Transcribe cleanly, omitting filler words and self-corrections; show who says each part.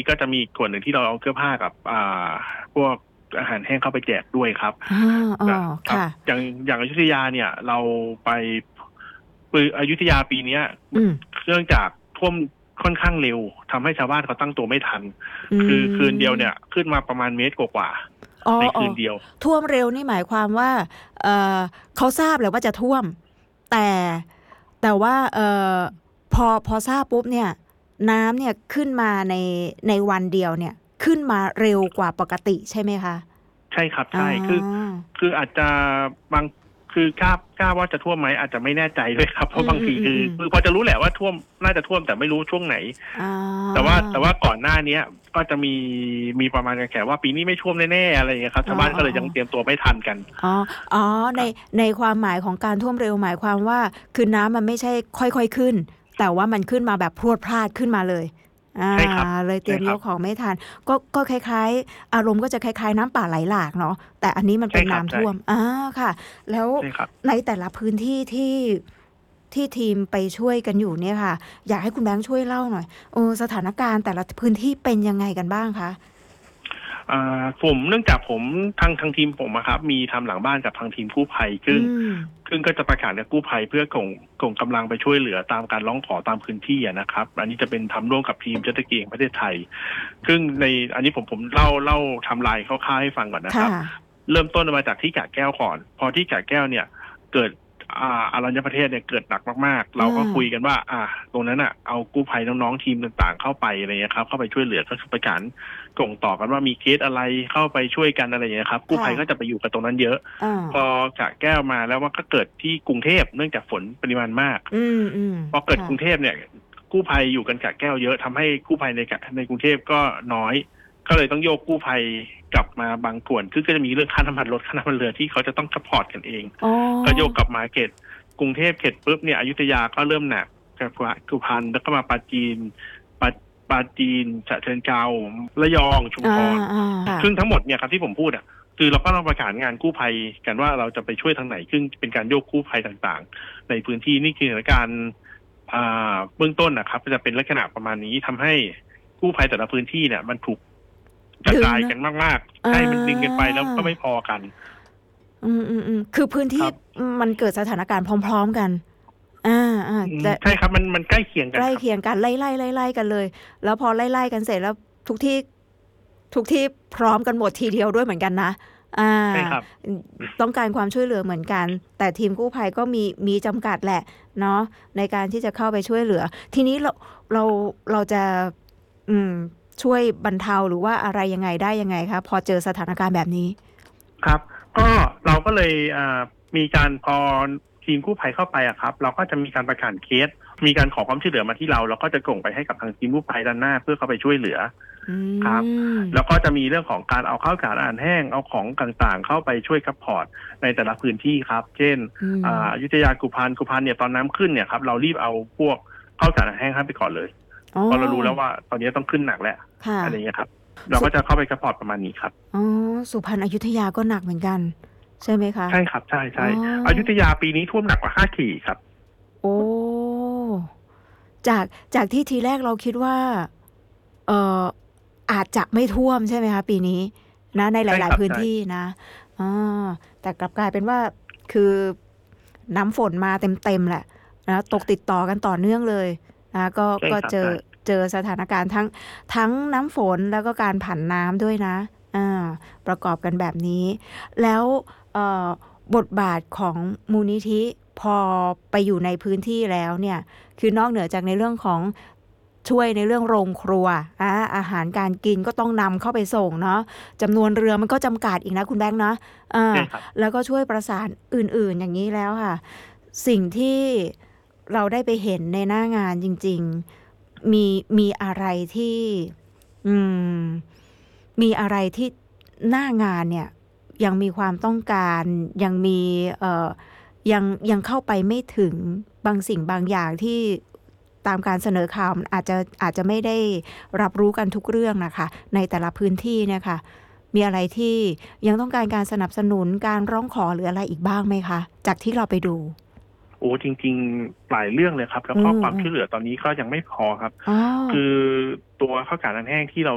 Speaker 1: ก็จะมีส่วนหนึ่งที่เราเอาเสื้อผ้ากับพวกอาหารแห้งเข้าไปแจกด้วยครับครับอย่างอยุธยาเนี่ยเราไปอยุธยาปีนี้เนื่องจากท่วมค่อนข้างเร็วทำให้ชาวบ้านเขาตั้งตัวไม่ทันคือคืนเดียวเนี่ยขึ้นมาประมาณเมตรกว่าในคืนเดียว
Speaker 2: ท่วมเร็วนี่หมายความว่าเขาทราบแหละว่าจะท่วมแต่ว่าพอทราบปุ๊บเนี่ยน้ำเนี่ยขึ้นมาในวันเดียวเนี่ยขึ้นมาเร็วกว่าปกติใช่ไหมคะ
Speaker 1: ใช่ครับใช่คืออาจจะคือกล้าว่าจะท่วมไหมอาจจะไม่แน่ใจด้วยครับเพราะบางทีคือพอจะรู้แหละว่าท่วมน่าจะท่วมแต่ไม่รู้ช่วงไหนแต่ว่าก่อนหน้านี้ก็จะมีประมาณกันแค่ว่าปีนี้ไม่ท่วมแน่ๆอะไรอย่างเงี้ยครับชาวบ้านก็เลยยังเตรียมตัวไม่ทันกัน
Speaker 2: ในความหมายของการท่วมเร็วหมายความว่าคือน้ำมันไม่ใช่ค่อยๆขึ้นแต่ว่ามันขึ้นมาแบบพรวดพราดขึ้นมาเลยเลยเตรียมยกของไม่ทันก็คล้ายๆอารมณ์ก็จะคล้ายๆน้ำป่าไหลหลากเนาะแต่อันนี้มันเป็นน้ำท่วมค่ะแล้วในแต่ละพื้นที่ที่ทีมไปช่วยกันอยู่เนี่ยค่ะอยากให้คุณแบงค์ช่วยเล่าหน่อยสถานการณ์แต่ละพื้นที่เป็นยังไงกันบ้างคะ
Speaker 1: เนื่องจากผมทางทีมผมครับมีทำหลังบ้านกับทางทีมกู้ภัยซึ่งก็จะประกาศกับกู้ภัยเพื่อส่งกำลังไปช่วยเหลือตามการร้องขอตามพื้นที่นะครับอันนี้จะเป็นทำร่วมกับทีมเจ็ตสกีแห่งประเทศไทยซึ่งในอันนี้ผมเล่าทำลายคร่าวๆให้ฟังก่อนนะครับเริ่มต้นมาจากที่กาดแก้วก่อนพอที่กาดแก้วเนี่ยเกิดอรัญญประเทศเนี่ยเกิดหนักมากๆเราก็คุยกันว่าตรงนั้นเอากู้ภัยน้องๆทีมต่างๆเข้าไปอะไรเงี้ยครับเข้าไปช่วยเหลือก็คือประกาศส่งต่อกันว่ามีเคสอะไรเข้าไปช่วยกันอะไรอย่างเงี้ยครับกู้ภัยก็จะไปอยู่กับตรงนั้นเยอะพอกาดแก้วมาแล้วมันก็เกิดที่กรุงเทพเนื่องจากฝนปริมาณมากพอเกิดกรุงเทพเนี่ยกู้ภัยอยู่กันกาดแก้วเยอะทำให้กู้ภัยในกรุงเทพก็น้อยก็เลยต้องโยกกู้ภัยกลับมาบางส่วนคือก็จะมีเรื่องค่าน้ำมันรถค่าน้ำมันเรือที่เขาจะต้องซัพพอร์ตกันเองก็โยกกลับมากรุงเทพเขตปุ๊บเนี่ยอยุธยาก็เริ่มหนักจากสุพรรณแล้วก็มาปราจีนฉะเชิงเทราระยองชุมพรซึ่งทั้งหมดเนี่ยครับที่ผมพูดคือเราก็ต้องประกาศงานกู้ภัยกันว่าเราจะไปช่วยทางไหนซึ่งเป็นการโยกกู้ภัยต่างๆในพื้นที่นี่คือสถานการณ์เบื้องต้นนะครับจะเป็นลักษณะประมาณนี้ทำให้กู้ภัยแต่ละพื้นที่เนี่ยมันถูกกระจายกันมากๆให้มันดึงกันไปแล้วก็ไม่พอกัน
Speaker 2: คือพื้นที่มันเกิดสถานการณ์พร้อมๆกัน
Speaker 1: ใช่ครับมันใกล้เคียงกัน
Speaker 2: ไล่กันเลยแล้วพอไล่กันเสร็จแล้วทุกที่พร้อมกันหมดทีเดียวด้วยเหมือนกันนะ
Speaker 1: ใช่ครับ
Speaker 2: ต้องการความช่วยเหลือเหมือนกันแต่ทีมกู้ภัยก็มีจำกัดแหละเนาะในการที่จะเข้าไปช่วยเหลือทีนี้เราจะช่วยบรรเทาหรือว่าอะไรยังไงได้ยังไงครับพอเจอสถานการณ์แบบนี้
Speaker 1: ครับก็เราก็เลยมีการพอทีมกู้ภัยเข้าไปครับเราก็จะมีการประกาศเคสมีการขอความช่วยเหลือมาที่เราก็จะส่งไปให้กับทางทีมกู้ภัยด้านหน้าเพื่อเข้าไปช่วยเหลือครับแล้วก็จะมีเรื่องของการเอาข้าวสารอาหารแห้งเอาของต่างๆเข้าไปช่วยซัพพอร์ตในแต่ละพื้นที่ครับเช่นอยุธยากุพันเนี่ยตอนน้ำขึ้นเนี่ยครับเรารีบเอาพวกข้าวสารอาหารแห้งไปก่อนเลยเพราะเรารู้แล้วว่าตอนนี้ต้องขึ้นหนักแล้วอะไรอย่างเงี้ยครับเราก็จะเข้าไปซัพพอร์ตประมาณนี้ครับ
Speaker 2: สุพรรณอยุธยาก็หนักเหมือนกันใช่ไหมคะ
Speaker 1: ใช่ครับใช่อยุธยาปีนี้ท่วมหนักกว่า5 ขีดครับ
Speaker 2: โอ้จากที่ทีแรกเราคิดว่าอาจจะไม่ท่วมใช่ไหมคะปีนี้นะในหลายๆพื้นที่นะแต่กลับกลายเป็นว่าคือน้ำฝนมาเต็มแหละนะตกติดต่อกันต่อเนื่องเลยนะก็เจอสถานการณ์ทั้งน้ำฝนแล้วก็การผันน้ำด้วยนะประกอบกันแบบนี้แล้วบทบาทของมูลนิธิพอไปอยู่ในพื้นที่แล้วเนี่ยคือนอกเหนือจากในเรื่องของช่วยในเรื่องโรงครัวอาหารการกินก็ต้องนำเข้าไปส่งเนาะจำนวนเรือมันก็จำกัดอีกนะคุณแบงค์นะแล้วก็ช่วยประสานอื่นๆอย่างนี้แล้วค่ะสิ่งที่เราได้ไปเห็นในหน้างานจริงๆมีอะไรที่มีอะไรที่หน้างานเนี่ยยังมีความต้องการยังมียังเข้าไปไม่ถึงบางสิ่งบางอย่างที่ตามการเสนอข่าวมันอาจจะไม่ได้รับรู้กันทุกเรื่องนะคะในแต่ละพื้นที่เนี่ยค่ะมีอะไรที่ยังต้องการสนับสนุนการร้องขอหรืออะไรอีกบ้างไหมคะจากที่เราไปดู
Speaker 1: จริงๆหลายเรื่องเลยครับแล้วก็ความช่วยเหลือตอนนี้ก็ยังไม่พอครับคือตัวข้าวสารอาหารแห้งที่เรา